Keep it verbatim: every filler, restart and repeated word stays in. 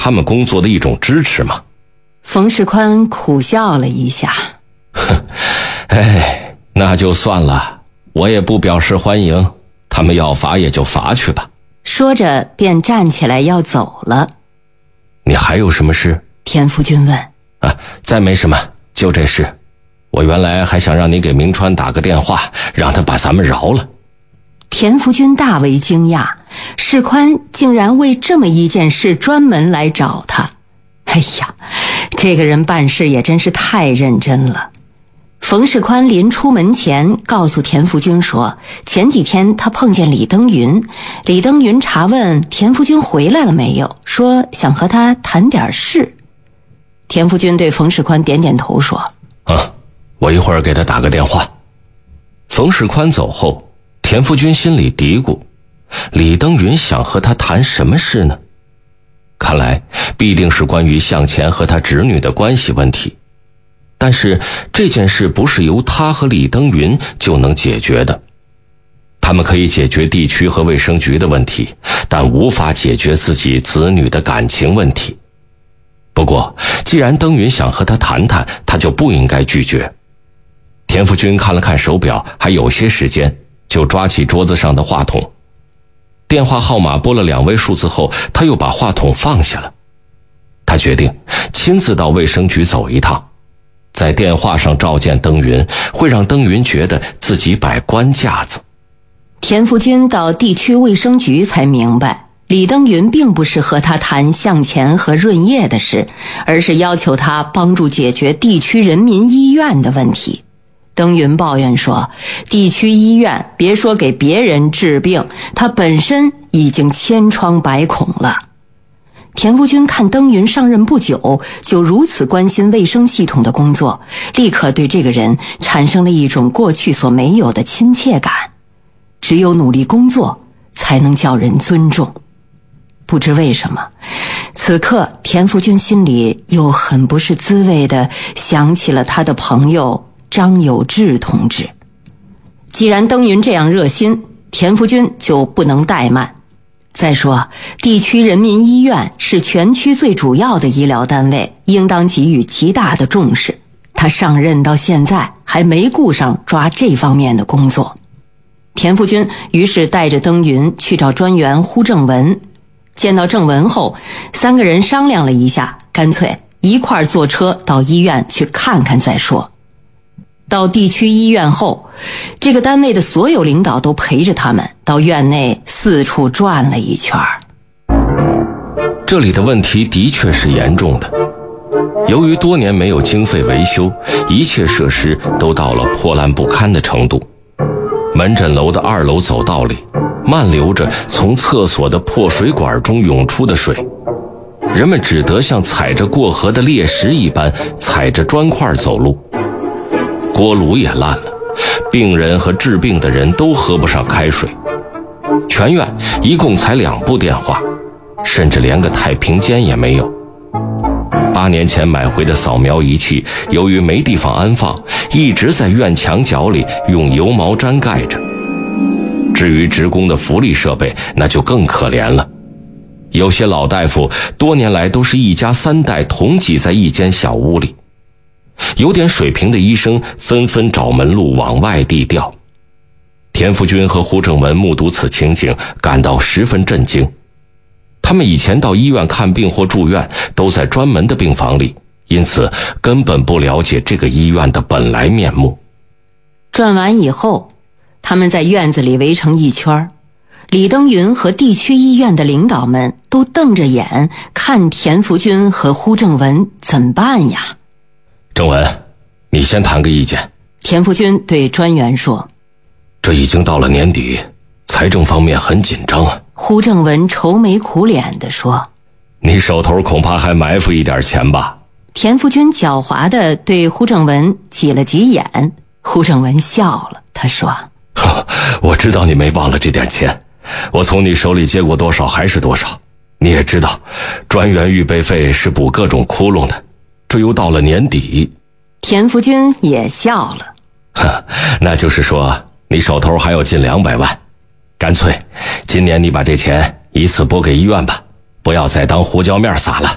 他们工作的一种支持吗？ 冯世宽苦笑了一下， 哼，哎，那就算了，我也不表示欢迎，他们要罚也就罚去吧。 说着便站起来要走了。 你还有什么事？ 田福军问。 啊，再没什么，就这事。我原来还想让你给明川打个电话，让他把咱们饶了。 田福军大为惊讶，世宽竟然为这么一件事专门来找他。哎呀，这个人办事也真是太认真了。冯世宽临出门前告诉田福军说，前几天他碰见李登云，李登云查问田福军回来了没有，说想和他谈点事。田福军对冯世宽点点头说， 嗯，我一会儿给他打个电话。冯世宽走后，田福军心里嘀咕，李登云想和他谈什么事呢？看来必定是关于向前和他侄女的关系问题，但是这件事不是由他和李登云就能解决的。他们可以解决地区和卫生局的问题，但无法解决自己子女的感情问题。不过既然登云想和他谈谈，他就不应该拒绝。田福军看了看手表，还有些时间，就抓起桌子上的话筒。电话号码拨了两位数字后，他又把话筒放下了。他决定亲自到卫生局走一趟，在电话上召见登云，会让登云觉得自己摆官架子。 田福军到地区卫生局才明白，李登云并不是和他谈向前和润叶的事，而是要求他帮助解决地区人民医院的问题。登云抱怨说，地区医院别说给别人治病，他本身已经千疮百孔了。田福军看登云上任不久就如此关心卫生系统的工作，立刻对这个人产生了一种过去所没有的亲切感。只有努力工作才能叫人尊重。不知为什么，此刻田福军心里又很不是滋味地想起了他的朋友张有志同志。既然登云这样热心，田福军就不能怠慢。再说，地区人民医院是全区最主要的医疗单位，应当给予极大的重视。他上任到现在还没顾上抓这方面的工作。田福军于是带着登云去找专员呼正文。见到正文后，三个人商量了一下，干脆一块儿坐车到医院去看看再说。到地区医院后，这个单位的所有领导都陪着他们到院内四处转了一圈。 这里的问题的确是严重的，由于多年没有经费维修，一切设施都到了破烂不堪的程度。门诊楼的二楼走道里漫流着从厕所的破水管中涌出的水，人们只得像踩着过河的裂石一般踩着砖块走路。锅炉也烂了，病人和治病的人都喝不上开水。全院一共才两部电话，甚至连个太平间也没有。八年前买回的扫描仪器，由于没地方安放，一直在院墙角里用油毛毡盖着。至于职工的福利设备，那就更可怜了。有些老大夫多年来都是一家三代同挤在一间小屋里，有点水平的医生纷纷找门路往外地调。田福军和胡正文目睹此情景，感到十分震惊。他们以前到医院看病或住院都在专门的病房里，因此根本不了解这个医院的本来面目。 转完以后，他们在院子里围成一圈，李登云和地区医院的领导们都瞪着眼看田福军和胡正文怎么办呀。 正文，你先谈个意见。 田福军对专员说， 这已经到了年底，财政方面很紧张啊。 胡正文愁眉苦脸地说， 你手头恐怕还埋伏一点钱吧。 田福军狡猾地对胡正文挤了挤眼。胡正文笑了，他说， 我知道你没忘了这点钱，我从你手里接过多少还是多少。你也知道专员预备费是补各种窟窿的，这又到了年底。 田福军也笑了， 那就是说你手头还有近两百万，干脆今年你把这钱一次拨给医院吧，不要再当胡椒面撒了。